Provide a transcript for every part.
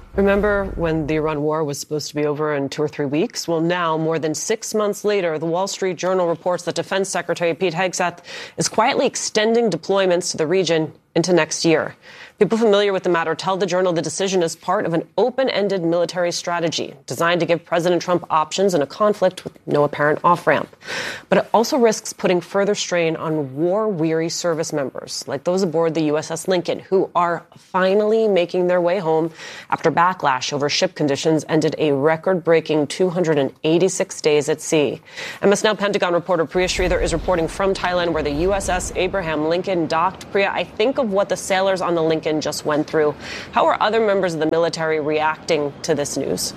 Remember when the Iran war was supposed to be over in 2 or 3 weeks? Well, now, more than 6 months later, the Wall Street Journal reports that Defense Secretary Pete Hegseth is quietly extending deployments to the region into next year. People familiar with the matter tell the Journal the decision is part of an open-ended military strategy designed to give President Trump options in a conflict with no apparent off-ramp. But it also risks putting further strain on war-weary service members, like those aboard the USS Lincoln, who are finally making their way home after backlash over ship conditions ended a record-breaking 286 days at sea. MS Now Pentagon reporter Priya Sridhar is reporting from Thailand, where the USS Abraham Lincoln docked. Priya, I think of what the sailors on the Lincoln just went through. How are other members of the military reacting to this news?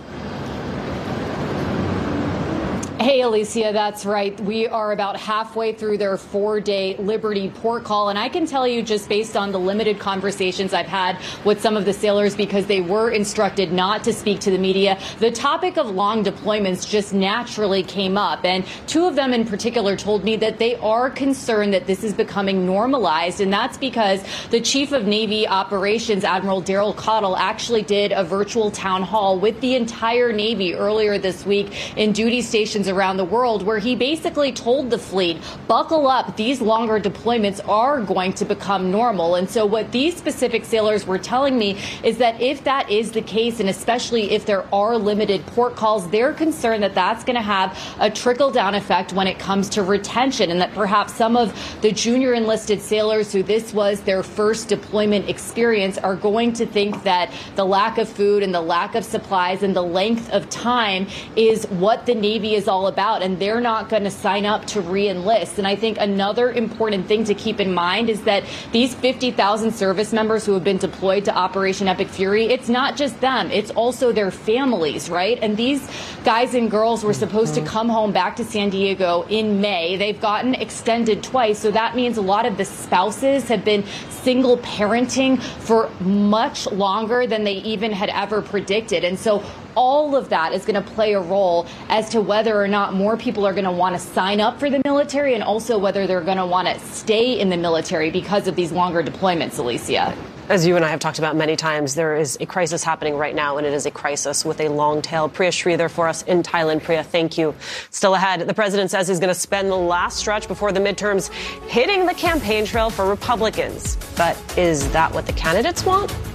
Hey, Alicia, that's right. We are about halfway through their 4-day Liberty port call. And I can tell you, just based on the limited conversations I've had with some of the sailors, because they were instructed not to speak to the media, the topic of long deployments just naturally came up. And two of them in particular told me that they are concerned that this is becoming normalized. And that's because the Chief of Navy Operations, Admiral Daryl Cottle, actually did a virtual town hall with the entire Navy earlier this week in duty stations around the world, where he basically told the fleet, buckle up, these longer deployments are going to become normal. And so what these specific sailors were telling me is that if that is the case, and especially if there are limited port calls, they're concerned that that's going to have a trickle-down effect when it comes to retention, and that perhaps some of the junior enlisted sailors who this was their first deployment experience are going to think that the lack of food and the lack of supplies and the length of time is what the Navy is all about, and they're not going to sign up to re-enlist. And I think another important thing to keep in mind is that these 50,000 service members who have been deployed to Operation Epic Fury, it's not just them, it's also their families, right? And these guys and girls were supposed to come home back to San Diego in May. They've gotten extended twice, so that means a lot of the spouses have been single parenting for much longer than they even had ever predicted. And so all of that is going to play a role as to whether or not more people are going to want to sign up for the military, and also whether they're going to want to stay in the military because of these longer deployments, Alicia. As you and I have talked about many times, there is a crisis happening right now, and it is a crisis with a long tail. Priya Sridhar for us in Thailand. Priya, thank you. Still ahead, the president says he's going to spend the last stretch before the midterms hitting the campaign trail for Republicans. But is that what the candidates want?